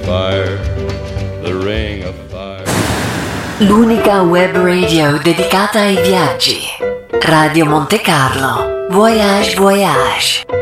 fire, the ring of fire. L'unica web radio dedicata ai viaggi. Radio Monte Carlo. Voyage, voyage.